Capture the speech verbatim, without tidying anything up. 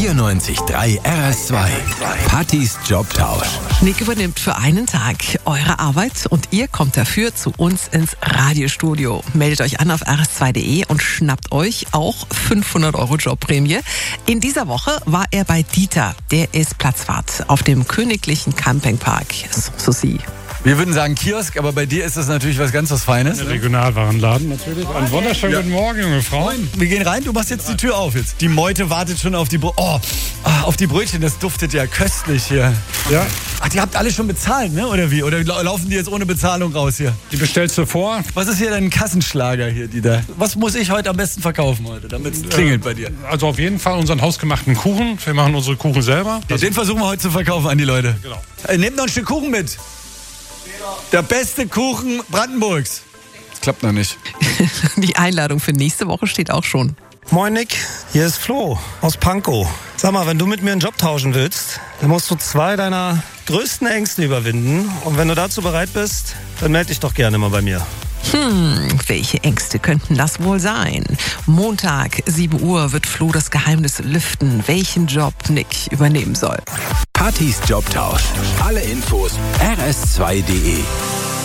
vierundneunzig Komma drei R S zwei. Pattys Jobtausch. Nick übernimmt für einen Tag eure Arbeit und ihr kommt dafür zu uns ins Radiostudio. Meldet euch an auf r s zwei punkt d e und schnappt euch auch fünfhundert Euro Jobprämie. In dieser Woche war er bei Dieter. Der ist Platzwart auf dem Königlichen Campingpark Sanssouci. Wir würden sagen Kiosk, aber bei dir ist das natürlich was ganz was Feines. Ein Regionalwarenladen natürlich. Einen wunderschönen Ja. guten Morgen, junge Frau. Wir gehen rein, du machst jetzt die Tür auf jetzt. Die Meute wartet schon auf die Br- oh, ah, auf die Brötchen, das duftet ja köstlich hier. Ja, Ach, die habt alle schon bezahlt, ne? Oder wie? Oder lau- laufen die jetzt ohne Bezahlung raus hier? die bestellst du vor. Was ist hier dein Kassenschlager hier, Dieter? Was muss ich heute am besten verkaufen heute, damit es klingelt bei dir? Also auf jeden Fall unseren hausgemachten Kuchen. Wir machen unsere Kuchen selber. Ja, den versuchen wir heute zu verkaufen an die Leute. Genau. Äh, nehmt noch ein Stück Kuchen mit. Der beste Kuchen Brandenburgs. Das klappt noch nicht. Die Einladung für nächste Woche steht auch schon. Moin Nick, hier ist Flo aus Pankow. Sag mal, wenn du mit mir einen Job tauschen willst, dann musst du zwei deiner größten Ängste überwinden. Und wenn du dazu bereit bist, dann melde dich doch gerne mal bei mir. Hm, welche Ängste könnten das wohl sein? Montag, sieben Uhr, wird Flo das Geheimnis lüften, welchen Job Nick übernehmen soll. Pattys Jobtausch. Alle Infos r s zwei punkt d e.